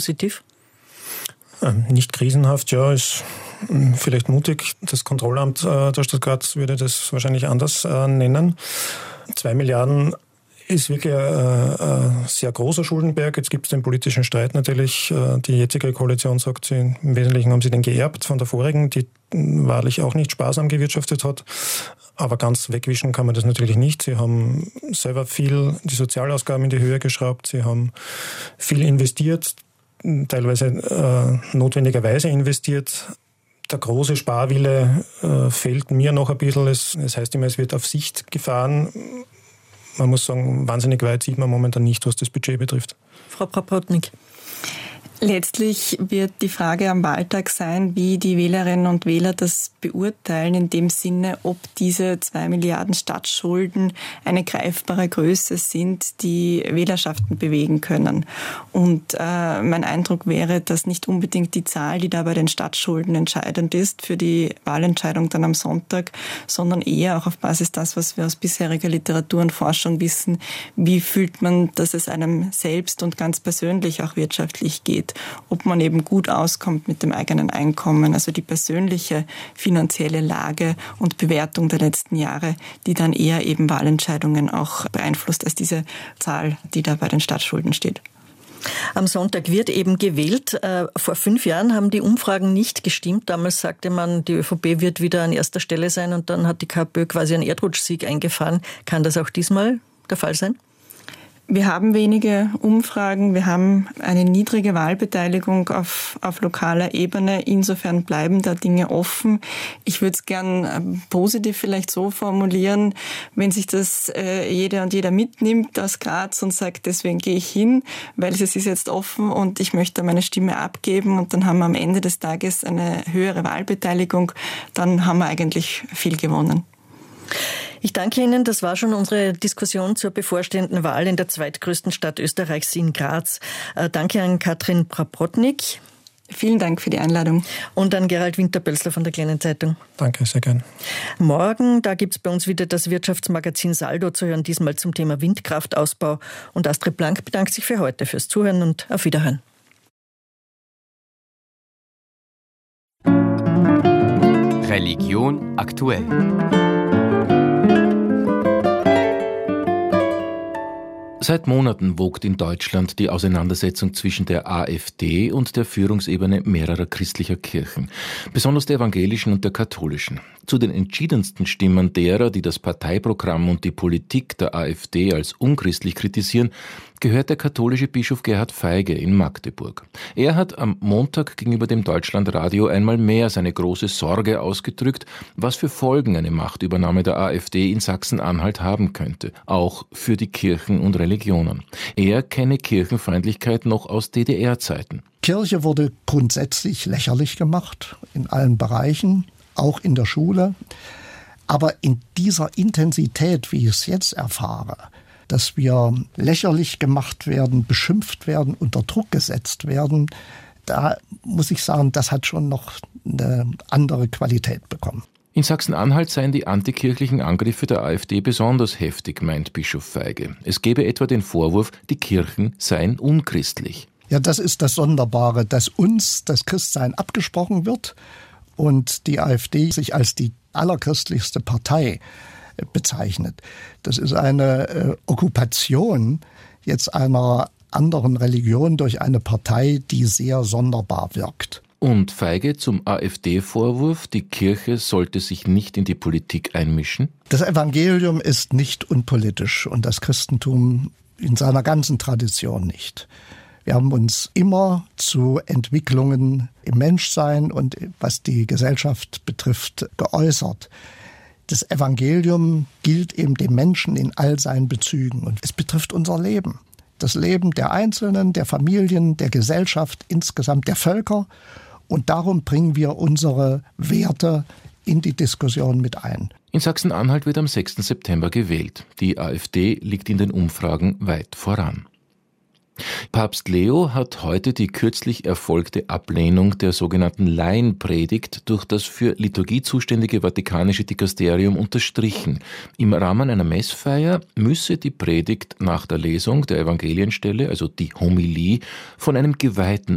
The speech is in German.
positiv? Nicht krisenhaft, ja, ist vielleicht mutig. Das Kontrollamt der Stadt Graz würde das wahrscheinlich anders nennen. 2 Milliarden ist wirklich ein sehr großer Schuldenberg. Jetzt gibt es den politischen Streit natürlich. Die jetzige Koalition sagt, im Wesentlichen haben sie den geerbt von der vorigen, die wahrlich auch nicht sparsam gewirtschaftet hat. Aber ganz wegwischen kann man das natürlich nicht. Sie haben selber viel die Sozialausgaben in die Höhe geschraubt. Sie haben viel investiert, teilweise notwendigerweise investiert. Der große Sparwille fehlt mir noch ein bisschen. Es heißt immer, es wird auf Sicht gefahren. Man muss sagen, wahnsinnig weit sieht man momentan nicht, was das Budget betrifft. Frau Prapotnik. Letztlich wird die Frage am Wahltag sein, wie die Wählerinnen und Wähler das beurteilen, in dem Sinne, ob diese 2 Milliarden Staatsschulden eine greifbare Größe sind, die Wählerschaften bewegen können. Und mein Eindruck wäre, dass nicht unbedingt die Zahl, die da bei den Staatsschulden entscheidend ist für die Wahlentscheidung dann am Sonntag, sondern eher auch auf Basis das, was wir aus bisheriger Literatur und Forschung wissen, wie fühlt man, dass es einem selbst und ganz persönlich auch wirtschaftlich geht. Ob man eben gut auskommt mit dem eigenen Einkommen, also die persönliche finanzielle Lage und Bewertung der letzten Jahre, die dann eher eben Wahlentscheidungen auch beeinflusst als diese Zahl, die da bei den Staatsschulden steht. Am Sonntag wird eben gewählt. Vor 5 Jahren haben die Umfragen nicht gestimmt. Damals sagte man, die ÖVP wird wieder an erster Stelle sein und dann hat die KPÖ quasi einen Erdrutschsieg eingefahren. Kann das auch diesmal der Fall sein? Wir haben wenige Umfragen, wir haben eine niedrige Wahlbeteiligung auf lokaler Ebene. Insofern bleiben da Dinge offen. Ich würde es gern positiv vielleicht so formulieren, wenn sich das jeder und jeder mitnimmt aus Graz und sagt, deswegen gehe ich hin, weil es ist jetzt offen und ich möchte meine Stimme abgeben und dann haben wir am Ende des Tages eine höhere Wahlbeteiligung, dann haben wir eigentlich viel gewonnen. Ich danke Ihnen. Das war schon unsere Diskussion zur bevorstehenden Wahl in der zweitgrößten Stadt Österreichs in Graz. Danke an Katrin Prapotnik. Vielen Dank für die Einladung. Und an Gerald Winterbölzler von der Kleinen Zeitung. Danke, sehr gern. Morgen, da gibt es bei uns wieder das Wirtschaftsmagazin Saldo zu hören, diesmal zum Thema Windkraftausbau. Und Astrid Blank bedankt sich für heute fürs Zuhören und auf Wiederhören. Religion aktuell. Seit Monaten wogt in Deutschland die Auseinandersetzung zwischen der AfD und der Führungsebene mehrerer christlicher Kirchen, besonders der evangelischen und der katholischen. Zu den entschiedensten Stimmen derer, die das Parteiprogramm und die Politik der AfD als unchristlich kritisieren, gehört der katholische Bischof Gerhard Feige in Magdeburg. Er hat am Montag gegenüber dem Deutschlandradio einmal mehr seine große Sorge ausgedrückt, was für Folgen eine Machtübernahme der AfD in Sachsen-Anhalt haben könnte, auch für die Kirchen und Religionen. Er kenne Kirchenfeindlichkeit noch aus DDR-Zeiten. Kirche wurde grundsätzlich lächerlich gemacht, in allen Bereichen, auch in der Schule. Aber in dieser Intensität, wie ich es jetzt erfahre, dass wir lächerlich gemacht werden, beschimpft werden, unter Druck gesetzt werden, da muss ich sagen, das hat schon noch eine andere Qualität bekommen. In Sachsen-Anhalt seien die antikirchlichen Angriffe der AfD besonders heftig, meint Bischof Feige. Es gebe etwa den Vorwurf, die Kirchen seien unchristlich. Ja, das ist das Sonderbare, dass uns das Christsein abgesprochen wird und die AfD sich als die allerchristlichste Partei bezeichnet. Das ist eine Okkupation jetzt einer anderen Religion durch eine Partei, die sehr sonderbar wirkt. Und Feige zum AfD-Vorwurf, die Kirche sollte sich nicht in die Politik einmischen? Das Evangelium ist nicht unpolitisch und das Christentum in seiner ganzen Tradition nicht. Wir haben uns immer zu Entwicklungen im Menschsein und was die Gesellschaft betrifft geäußert. Das Evangelium gilt eben dem Menschen in all seinen Bezügen und es betrifft unser Leben. Das Leben der Einzelnen, der Familien, der Gesellschaft insgesamt, der Völker. Und darum bringen wir unsere Werte in die Diskussion mit ein. In Sachsen-Anhalt wird am 6. September gewählt. Die AfD liegt in den Umfragen weit voran. Papst Leo hat heute die kürzlich erfolgte Ablehnung der sogenannten Laienpredigt durch das für Liturgie zuständige Vatikanische Dikasterium unterstrichen. Im Rahmen einer Messfeier müsse die Predigt nach der Lesung der Evangelienstelle, also die Homilie, von einem Geweihten